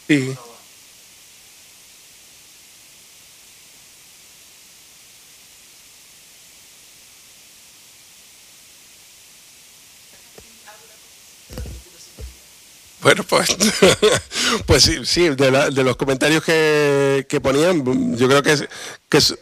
Sí. Bueno, pues, pues sí, sí de los comentarios que ponían, yo creo que es.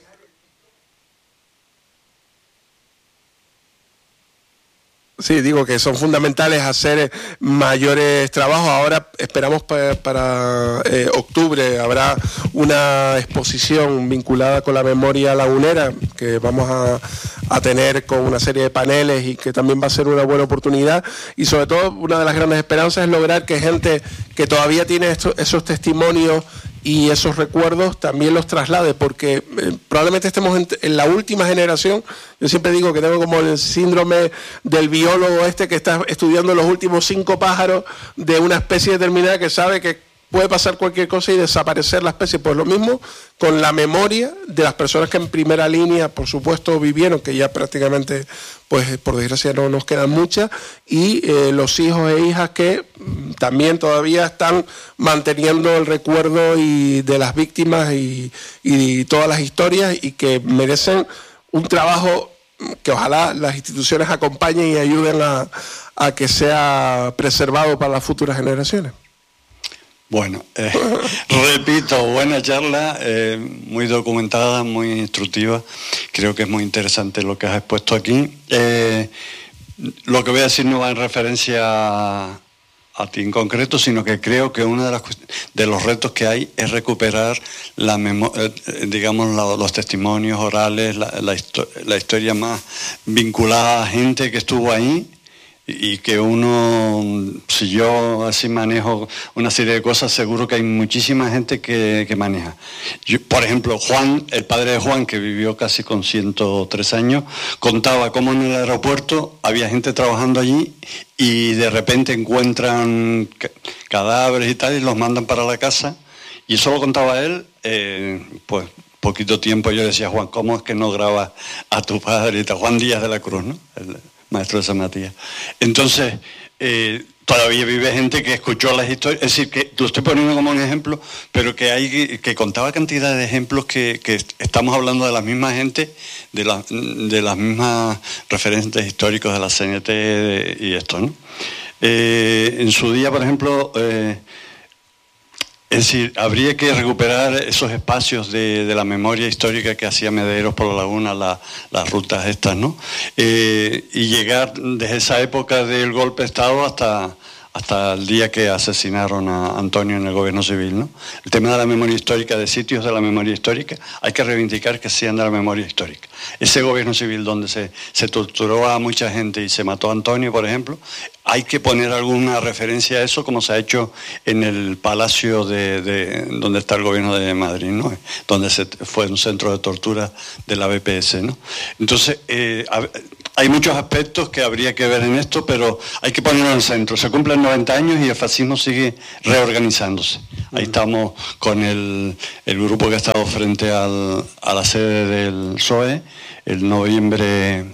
Sí, digo que son fundamentales hacer mayores trabajos. Ahora esperamos para octubre habrá una exposición vinculada con la memoria lagunera que vamos a tener con una serie de paneles y que también va a ser una buena oportunidad. Y sobre todo una de las grandes esperanzas es lograr que gente que todavía tiene esos testimonios y esos recuerdos también los traslade, porque probablemente estemos en la última generación. Yo siempre digo que tengo como el síndrome del biólogo que está estudiando los últimos 5 pájaros de una especie determinada, que sabe que puede pasar cualquier cosa y desaparecer la especie. Pues lo mismo con la memoria de las personas que en primera línea, por supuesto, vivieron, que ya prácticamente, pues por desgracia no nos quedan muchas, y los hijos e hijas que también todavía están manteniendo el recuerdo y de las víctimas y todas las historias, y que merecen un trabajo que ojalá las instituciones acompañen y ayuden a que sea preservado para las futuras generaciones. Bueno, repito, buena charla, muy documentada, muy instructiva. Creo que es muy interesante lo que has expuesto aquí. Lo que voy a decir no va en referencia a ti en concreto, sino que creo que uno de los retos que hay es recuperar digamos, los testimonios orales, la historia más vinculada a gente que estuvo ahí. Y que uno, si yo así manejo una serie de cosas, seguro que hay muchísima gente que maneja. Por ejemplo, Juan, el padre de Juan, que vivió casi con 103 años, contaba cómo en el aeropuerto había gente trabajando allí y de repente encuentran cadáveres y tal y los mandan para la casa. Y eso lo contaba él, pues poquito tiempo. Yo decía, Juan, ¿cómo es que no grabas a tu padre? Juan Díaz de la Cruz, ¿no? El maestro de San Matías. Entonces, todavía vive gente que escuchó las historias, es decir, que lo estoy poniendo como un ejemplo, pero que contaba cantidad de ejemplos que estamos hablando de la misma gente, de las mismas referentes históricos de la CNT y esto, ¿no? En su día, por ejemplo, es decir, habría que recuperar esos espacios de la memoria histórica que hacía Mederos por la Laguna, las rutas estas, ¿no? Y llegar desde esa época del golpe de Estado hasta el día que asesinaron a Antonio en el gobierno civil, ¿no? El tema de la memoria histórica, de sitios de la memoria histórica, hay que reivindicar que sean de la memoria histórica. Ese gobierno civil donde se torturó a mucha gente y se mató a Antonio, por ejemplo, hay que poner alguna referencia a eso, como se ha hecho en el palacio donde está el gobierno de Madrid, ¿no? Donde fue un centro de tortura de la BPS, ¿no? Entonces, hay muchos aspectos que habría que ver en esto, pero hay que ponerlo en el centro. Se cumplen 90 años y el fascismo sigue reorganizándose. Ahí estamos con el grupo que ha estado frente a la sede del PSOE, el Noviembre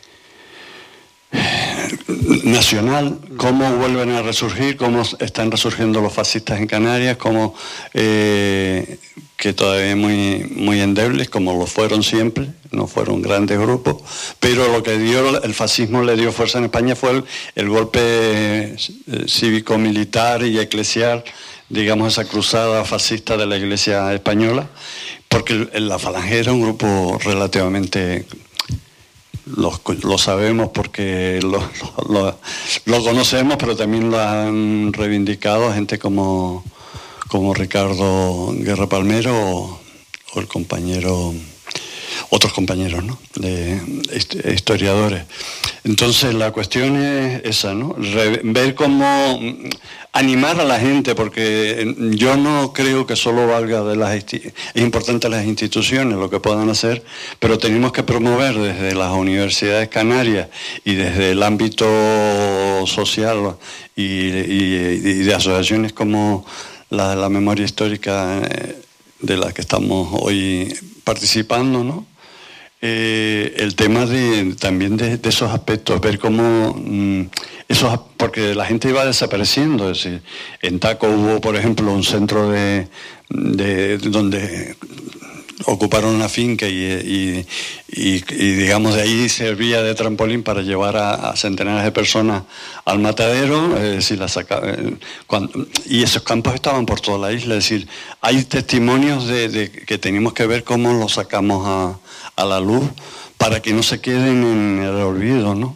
Nacional, cómo vuelven a resurgir, cómo están resurgiendo los fascistas en Canarias, cómo que todavía muy, muy endebles, como lo fueron siempre, no fueron grandes grupos, pero lo que el fascismo le dio fuerza en España fue el golpe cívico-militar y eclesial, digamos, esa cruzada fascista de la Iglesia española, porque la Falange era un grupo relativamente... Lo sabemos porque lo conocemos, pero también lo han reivindicado gente como Ricardo Guerra Palmero o el compañero, otros compañeros, ¿no? De historiadores. Entonces la cuestión es esa, ¿no? Ver cómo animar a la gente, porque yo no creo que solo valga es importante las instituciones lo que puedan hacer, pero tenemos que promover desde las universidades canarias y desde el ámbito social y de asociaciones como la memoria histórica de la que estamos hoy participando, ¿no? El tema también de esos aspectos, ver cómo Eso, porque la gente iba desapareciendo. Es decir, en Taco hubo, por ejemplo, un centro de donde ocuparon una finca y digamos de ahí servía de trampolín para llevar a centenares de personas al matadero, es decir, y esos campos estaban por toda la isla. Es decir, hay testimonios de que tenemos que ver cómo los sacamos a la luz para que no se queden en el olvido, ¿no?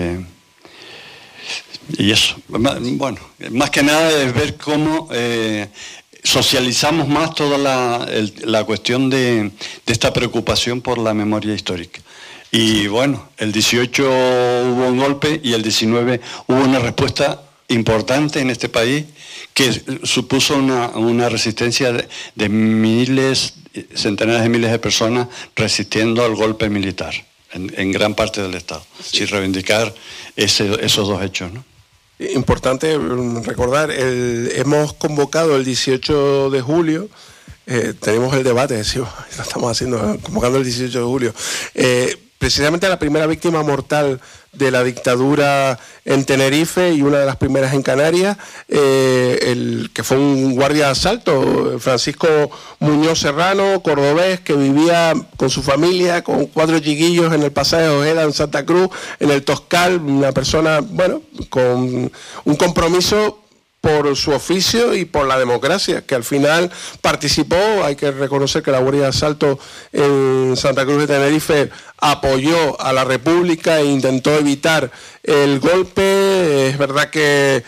Y eso, bueno, más que nada es ver cómo socializamos más toda la cuestión de esta preocupación por la memoria histórica. Y bueno, el 18 hubo un golpe y el 19 hubo una respuesta importante en este país que supuso una resistencia de miles, centenares de miles de personas resistiendo al golpe militar en gran parte del Estado. Sí. Sin reivindicar esos dos hechos, ¿no? Importante recordar, hemos convocado el 18 de julio, tenemos el debate, decimos, lo estamos haciendo, convocando el 18 de julio, precisamente la primera víctima mortal de la dictadura en Tenerife y una de las primeras en Canarias, que fue un guardia de asalto, Francisco Muñoz Serrano, cordobés, que vivía con su familia, con 4 chiquillos en el pasaje de Ojeda en Santa Cruz, en el Toscal, una persona, bueno, con un compromiso por su oficio y por la democracia, que al final participó. Hay que reconocer que la Guardia de Asalto en Santa Cruz de Tenerife apoyó a la República e intentó evitar el golpe. Es verdad que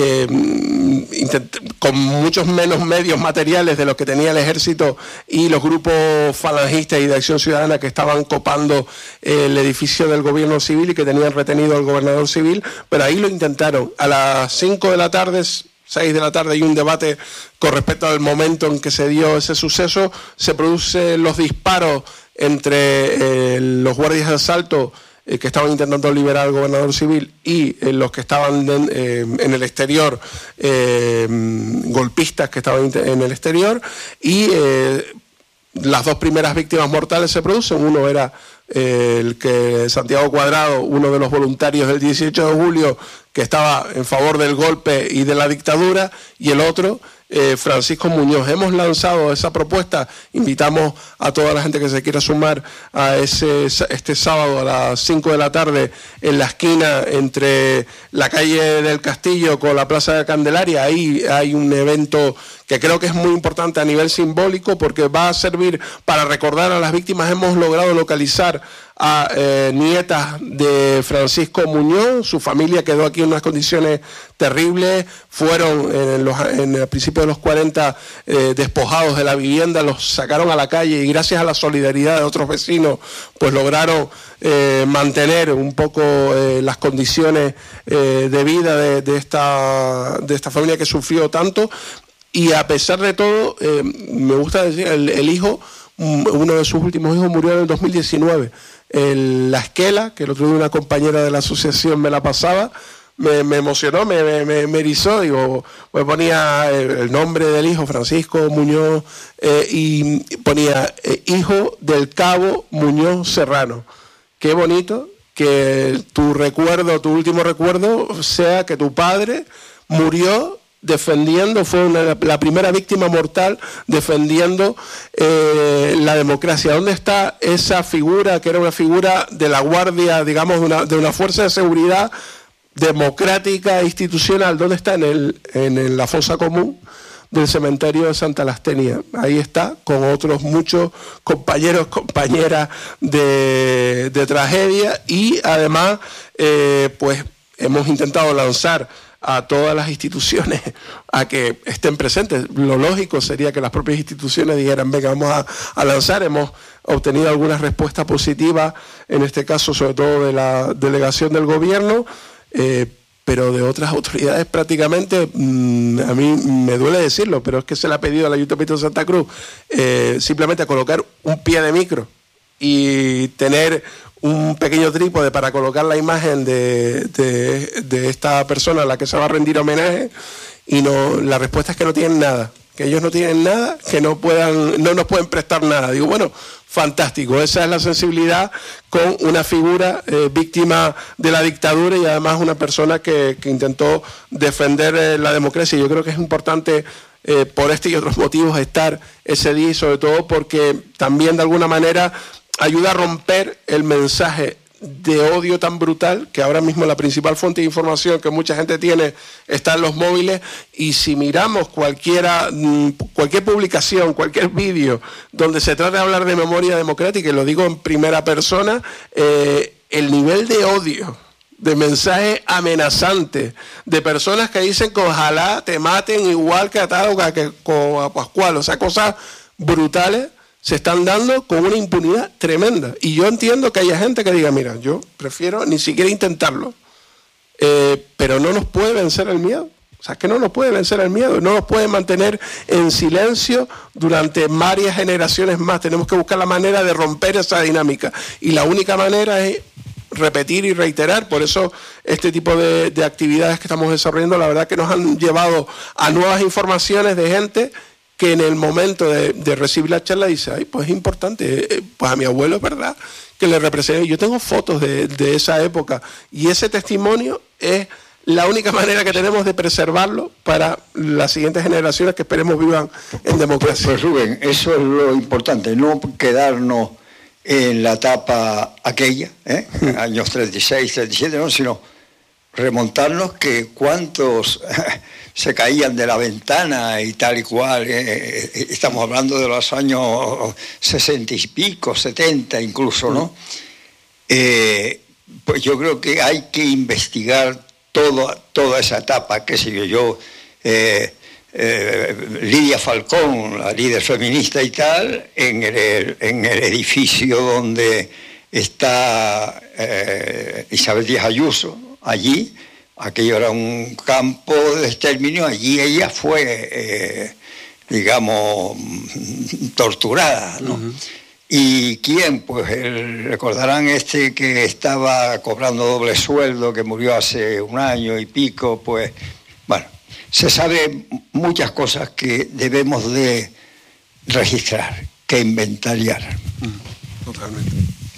con muchos menos medios materiales de los que tenía el ejército y los grupos falangistas y de Acción Ciudadana que estaban copando el edificio del gobierno civil y que tenían retenido al gobernador civil, pero ahí lo intentaron. A las 5 de la tarde, 6 de la tarde, hay un debate con respecto al momento en que se dio ese suceso. Se producen los disparos entre los guardias de asalto que estaban intentando liberar al gobernador civil y los que estaban en el exterior, golpistas que estaban en el exterior, y las 2 primeras víctimas mortales se producen. Uno era el que Santiago Cuadrado, uno de los voluntarios del 18 de julio, que estaba en favor del golpe y de la dictadura, y el otro, Francisco Muñoz. Hemos lanzado esa propuesta, invitamos a toda la gente que se quiera sumar a este sábado a las 5 de la tarde en la esquina entre la calle del Castillo con la Plaza de Candelaria. Ahí hay un evento que creo que es muy importante a nivel simbólico, porque va a servir para recordar a las víctimas. Hemos logrado localizar a nietas de Francisco Muñoz. Su familia quedó aquí en unas condiciones terribles, fueron en el principio de los 40 despojados de la vivienda, los sacaron a la calle y gracias a la solidaridad de otros vecinos pues lograron mantener un poco las condiciones de vida de esta familia que sufrió tanto. Y a pesar de todo, me gusta decir, el hijo, uno de sus últimos hijos murió en el 2019. La esquela, que el otro día una compañera de la asociación me la pasaba, me emocionó, me erizó. Digo, pues ponía el nombre del hijo, Francisco Muñoz, y ponía hijo del cabo Muñoz Serrano. Qué bonito que tu último recuerdo sea que tu padre murió defendiendo, fue la primera víctima mortal defendiendo la democracia. ¿Dónde está esa figura, que era una figura de la guardia, digamos, de una fuerza de seguridad democrática e institucional? ¿Dónde está? En la fosa común del cementerio de Santa Lastenia. Ahí está, con otros muchos compañeros, compañeras de tragedia, y además pues hemos intentado lanzar a todas las instituciones a que estén presentes. Lo lógico sería que las propias instituciones dijeran, venga, vamos a lanzar. Hemos obtenido algunas respuestas positivas, en este caso sobre todo de la delegación del gobierno, pero de otras autoridades prácticamente, a mí me duele decirlo, pero es que se le ha pedido al Ayuntamiento de Santa Cruz simplemente a colocar un pie de micro y tener un pequeño trípode para colocar la imagen de esta persona a la que se va a rendir homenaje, y no, la respuesta es que no tienen nada, que ellos no tienen nada, que no nos pueden prestar nada. Digo, bueno, fantástico, esa es la sensibilidad con una figura víctima de la dictadura y además una persona que intentó defender la democracia. Yo creo que es importante por este y otros motivos estar ese día, y sobre todo porque también de alguna manera ayuda a romper el mensaje de odio tan brutal, que ahora mismo la principal fuente de información que mucha gente tiene está en los móviles, y si miramos cualquier publicación, cualquier vídeo donde se trata de hablar de memoria democrática, y lo digo en primera persona, el nivel de odio, de mensajes amenazantes, de personas que dicen que ojalá te maten igual que a Tado, que a Pascual, o sea, cosas brutales se están dando con una impunidad tremenda. Y yo entiendo que haya gente que diga, mira, yo prefiero ni siquiera intentarlo, pero no nos puede vencer el miedo. O sea, que no nos puede vencer el miedo, no nos puede mantener en silencio durante varias generaciones más. Tenemos que buscar la manera de romper esa dinámica, y la única manera es repetir y reiterar. Por eso este tipo de actividades que estamos desarrollando, la verdad que nos han llevado a nuevas informaciones de gente que en el momento de recibir la charla dice, ay, pues es importante, pues a mi abuelo es verdad que le representé. Yo tengo fotos de esa época, y ese testimonio es la única manera que tenemos de preservarlo para las siguientes generaciones que esperemos vivan en democracia. Pues Rubén, eso es lo importante, no quedarnos en la etapa aquella, años 36, 37, no, sino remontarnos que cuántos se caían de la ventana y tal y cual. Estamos hablando de los años 60 y pico, 70 incluso, ¿no? Pues yo creo que hay que investigar toda esa etapa, qué sé yo, Lidia Falcón, la líder feminista y tal, en el edificio donde está Isabel Díaz Ayuso, allí, aquello era un campo de exterminio, allí ella fue, digamos, torturada, ¿no? Uh-huh. ¿Y quién? Pues recordarán que estaba cobrando doble sueldo, que murió hace un año y pico, pues, bueno, se sabe muchas cosas que debemos de registrar, que inventariar. Totalmente.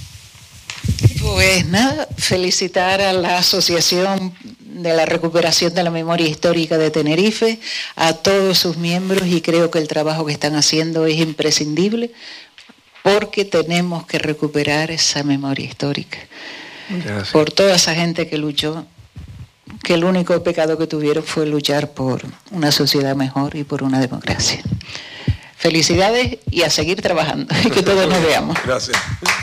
Pues nada, felicitar a la Asociación de la Recuperación de la Memoria Histórica de Tenerife, a todos sus miembros, y creo que el trabajo que están haciendo es imprescindible porque tenemos que recuperar esa memoria histórica. Gracias. Por toda esa gente que luchó, que el único pecado que tuvieron fue luchar por una sociedad mejor y por una democracia. Felicidades y a seguir trabajando, y que todos nos veamos. Gracias.